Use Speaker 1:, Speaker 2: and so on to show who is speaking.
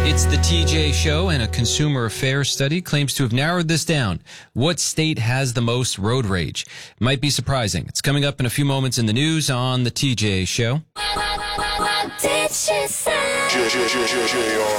Speaker 1: It's the TJ Show, and a consumer affairs study claims to have narrowed this down. What state has the most road rage? Might be surprising. It's coming up in a few moments in the news on the TJ Show.
Speaker 2: What did she say?